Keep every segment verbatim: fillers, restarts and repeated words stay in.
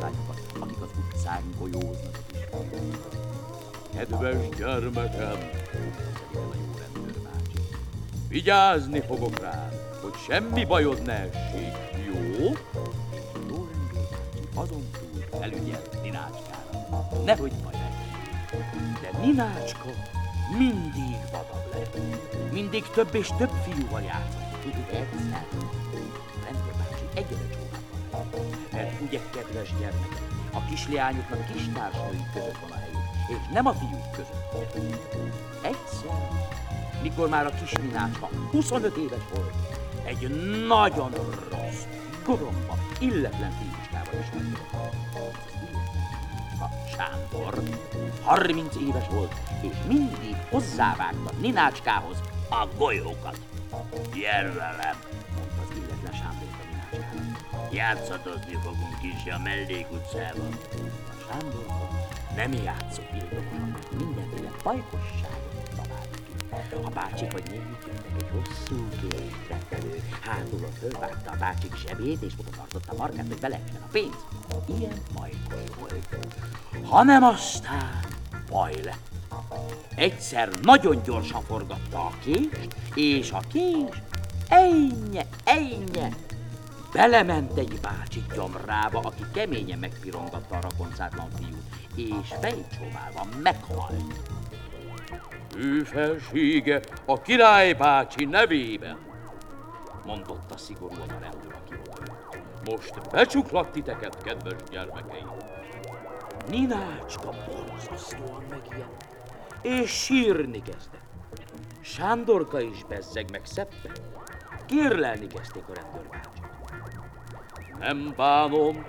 kislányokat, akik az utcán golyóznak a kisfiúk. Kedves gyermekem, beszél a jó rendőrbácsi, vigyázni fogok rád, hogy semmi bajod ne essék, jó? Jó rendőrbácsi azon túl felügyel Ninácskára, nehogy baj legyen. De Ninácska mindig vadabb lett, mindig több és több fiúval játszott. Egyszer a rendőrbácsi egyre csónában lett, mert ugye, kedves gyermekek, a kisleányoknak kistársnői között van a helyük, és nem a fiúk között. Egyszer, mikor már a kis Ninácska huszonöt éves volt, egy nagyon rossz, goromba, illetlen fiúcskával is megjelent. A Sándor harminc éves volt, és mindig hozzávágta Ninácskához a golyókat. Gyere velem, mondta az illetlen Sándor a Ninácskának. Játszadozni fogunk is a mellékutcában. A Sándor nem játszott ildokosan, mert mindenféle bajkosságot talált ki. A bácsik vagy nénik jöttek egy hosszú kést elő, hátulról fölvágta a bácsik zsebét, és oda tartotta a markát, hogy beleessen a pénz. Ilyen bajkos volt. Hanem aztán baj lett. Egyszer nagyon gyorsan forgatta a kést, és a kés ennye, ennye belement egy bácsi gyomrába, aki keményen megpirongatta a rakoncátlan fiút, és fejcsóválva meghalt. Ő felsége a király bácsi nevében, mondotta szigorúan a rendőr, aki volt. Most becsuklak titeket, kedves gyermekeim. Ninácska borzasztóan megijedt, és sírni kezdett. Sándorka is bezzeg meg szeppen. Kérlelni kezdték a rendőrbácsit. Nem bánom,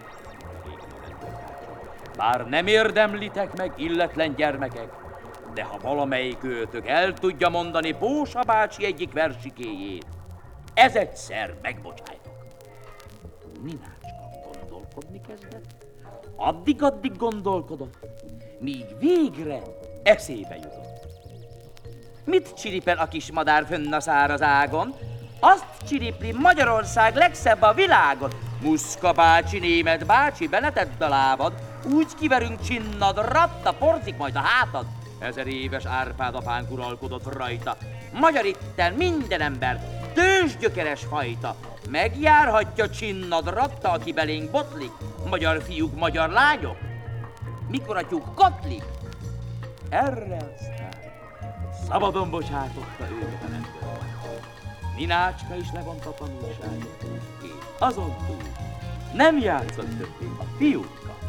bár nem érdemlitek meg, illetlen gyermekek, de ha valamelyik őtök el tudja mondani Pósa bácsi egyik versikéjét, ez egyszer megbocsájtok. Ninácska gondolkodni kezdett, addig-addig gondolkodott, míg végre eszébe jutott. Mit csiripel a kis madár fönn a száraz ágon? Azt csiripli, Magyarország legszebb a világon. Muszka bácsi, német bácsi, benetedd a lábad, úgy kiverünk csinnad, ratta, porzik majd a hátad. Ezer éves Árpád apánk uralkodott rajta. Magyar itten minden ember, tőzsgyökeres fajta. Megjárhatja csinnad, ratta, aki belénk botlik. Magyar fiúk, magyar lányok, mikor atyuk kotlik. Erre aztán szabadon bocsátotta őket a rendőr. Ninácska is levonta a tanulságot, és azon túl nem játszott többé a fiúkkal.